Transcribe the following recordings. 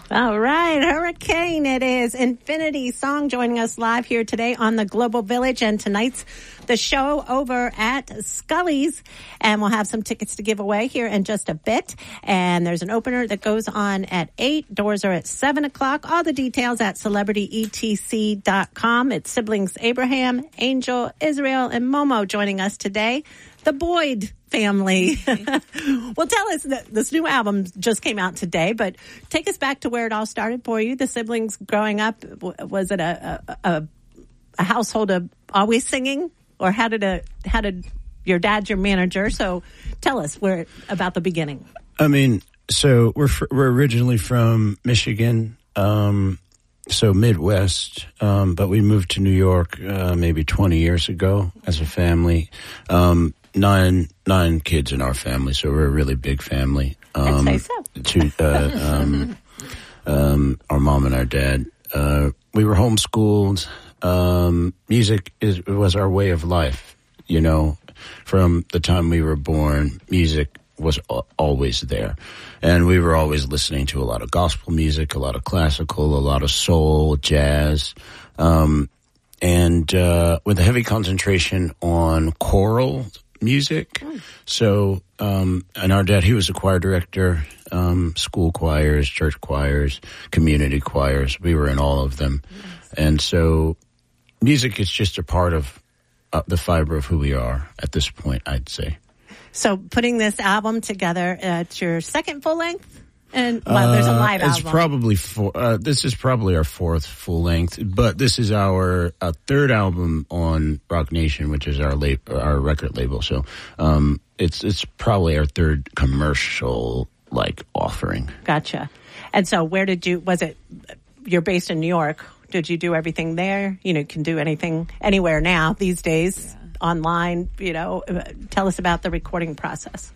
All right, Hurricane it is. Infinity Song joining us live here today on the Global Village, and tonight's the show over at Scully's, and we'll have some tickets to give away here in just a bit. And there's an opener that goes on at 8. Doors are at 7 o'clock. All the details at celebrityetc.com. It's siblings Abraham, Angel, Israel, and Momo joining us today. The Boyd family. Well, tell us, this new album just came out today, but take us back to where it all started for you. The siblings growing up, was it a household of always singing, or how did your dad's your manager? So tell us about the beginning. I mean, so we're originally from Michigan, so Midwest, but we moved to New York maybe 20 years ago as a family. Nine kids in our family, so we're a really big family. I'd say so. Our mom and our dad. We were homeschooled. Music was our way of life. You know, from the time we were born, music was always there. And we were always listening to a lot of gospel music, a lot of classical, a lot of soul, jazz, and with a heavy concentration on choral music. So, and our dad, he was a choir director, school choirs, church choirs, community choirs. We were in all of them. Nice. And so music is just a part of the fiber of who we are at this point, I'd say. So putting this album together, it's your second full length? And there's a live album. It's probably this is probably our fourth full length, but this is our third album on Rock Nation, which is our record label. So it's probably our third commercial offering. Gotcha. And so you're based in New York? Did you do everything there? You can do anything anywhere now these days, online. Tell us about the recording process.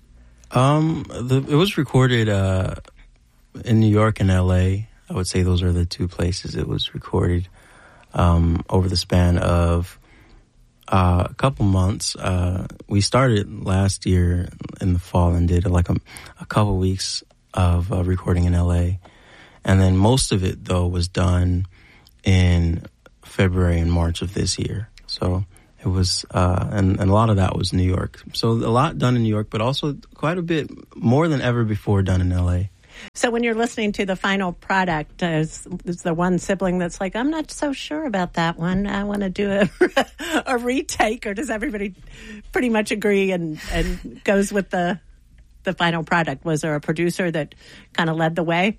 It was recorded in New York and LA. I would say those are the two places it was recorded over the span of a couple months. We started last year in the fall and did a couple weeks of recording in LA. And then most of it, though, was done in February and March of this year. So it was, and a lot of that was New York. So a lot done in New York, but also quite a bit more than ever before done in LA. So when you're listening to the final product, is the one sibling that's like, I'm not so sure about that one. I want to do a retake, or does everybody pretty much agree and goes with the final product? Was there a producer that kind of led the way?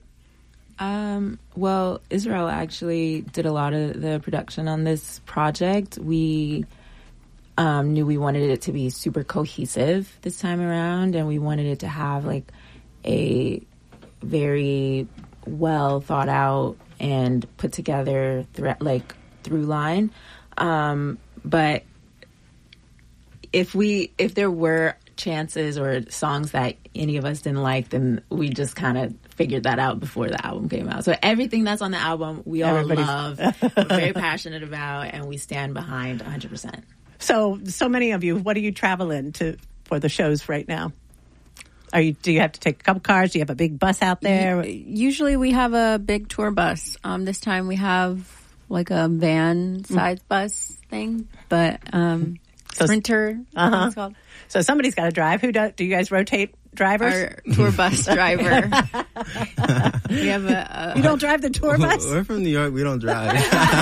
Well, Israel actually did a lot of the production on this project. We knew we wanted it to be super cohesive this time around, and we wanted it to have a very well thought out and put together through line. But if there were chances or songs that any of us didn't like, then we just kind of figured that out before the album came out. So everything that's on the album, we all love, we're very passionate about, and we stand behind 100%. So many of you, what do you travel in for the shows right now? Do you have to take a couple cars? Do you have a big bus out there? Usually we have a big tour bus. This time we have a van size bus thing, but Sprinter. It's called. So somebody's got to drive. Who do you guys rotate drivers? Our tour bus driver. We have You don't drive the tour bus? We're from New York. We don't drive.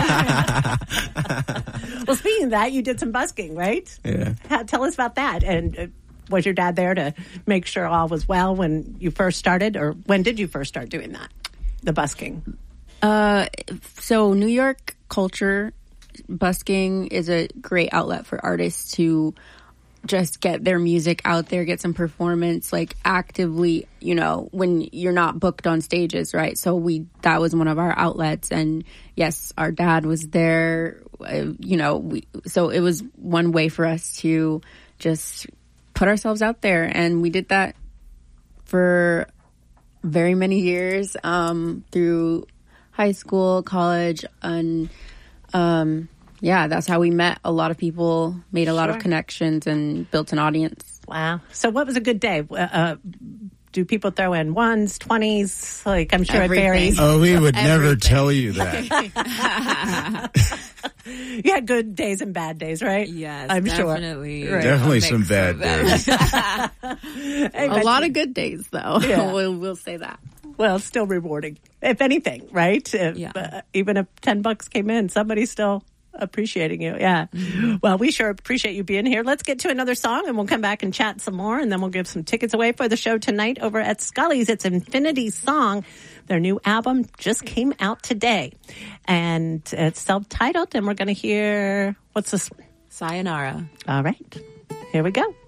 Well, speaking of that, you did some busking, right? Yeah. Tell us about that. And was your dad there to make sure all was well when you first started, or when did you first start doing that, the busking? So New York culture, busking is a great outlet for artists to just get their music out there, get some performance, actively, when you're not booked on stages, right? So that was one of our outlets, and yes, our dad was there, so it was one way for us to just put ourselves out there, and we did that for very many years, through high school, college, and that's how we met a lot of people, made a lot of connections, and built an audience. Wow. So what was a good day? do people throw in ones, 20s? Like, I'm sure Everything. it varies. Oh, we would never tell you that. You had good days and bad days, right? Yes, I'm definitely. sure. Right. Definitely A some mix bad of days. Hey, A but- lot of good days, though. Yeah. We'll say that. Well, still rewarding, if anything, right? Yeah. Even if $10 came in, somebody's still appreciating you. Yeah. Well, we sure appreciate you being here. Let's get to another song and we'll come back and chat some more, and then we'll give some tickets away for the show tonight over at Scully's. It's Infinity Song. Their new album just came out today, and it's self-titled, and we're going to hear, what's this? Sayonara. All right. Here we go.